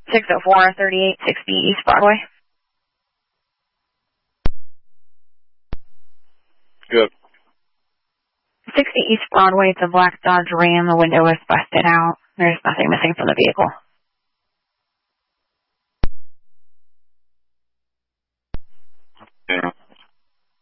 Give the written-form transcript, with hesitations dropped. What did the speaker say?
604 3860 East Broadway. Good. 60 East Broadway, it's a black Dodge Ram. The window is busted out. There's nothing missing from the vehicle.